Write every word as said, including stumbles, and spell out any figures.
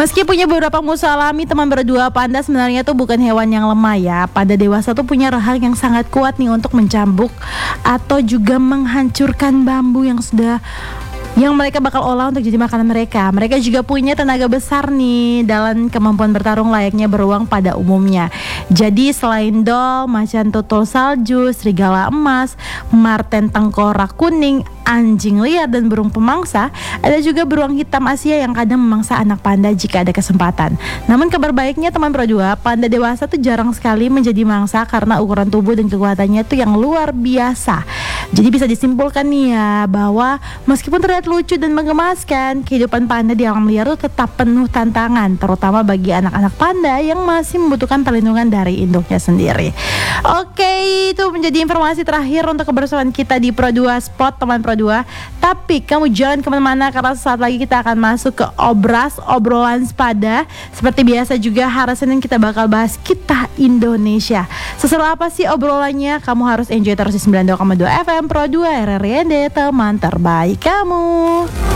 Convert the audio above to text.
Meski punya beberapa musuh alami, teman berdua, panda sebenarnya tuh bukan hewan yang lemah ya. Panda dewasa tuh punya rahang yang sangat kuat nih untuk mencambuk atau juga menghancurkan bambu yang sudah yang mereka bakal olah untuk jadi makanan mereka. Mereka juga punya tenaga besar nih dalam kemampuan bertarung layaknya beruang pada umumnya. Jadi selain dol, macan tutul salju, serigala emas, marten tengkorak kuning, anjing liar dan burung pemangsa, ada juga beruang hitam Asia yang kadang memangsa anak panda jika ada kesempatan. Namun kabar baiknya teman Pro dua, panda dewasa tuh jarang sekali menjadi mangsa karena ukuran tubuh dan kekuatannya tuh yang luar biasa. Jadi bisa disimpulkan nih ya bahwa meskipun terlihat lucu dan menggemaskan, kehidupan panda di alam liar itu tetap penuh tantangan, terutama bagi anak-anak panda yang masih membutuhkan perlindungan dari induknya sendiri. Oke, itu menjadi informasi terakhir untuk kebersamaan kita di Pro dua Spot, teman Pro dua. Tapi kamu jangan kemana-mana karena saat lagi kita akan masuk ke Obras, obrolan sepada. Seperti biasa juga hari Senin kita bakal bahas Kita Indonesia. Seseru apa sih obrolannya? Kamu harus enjoy terus di sembilan puluh dua koma dua F M Pro dua R R Y N D, teman terbaik kamu.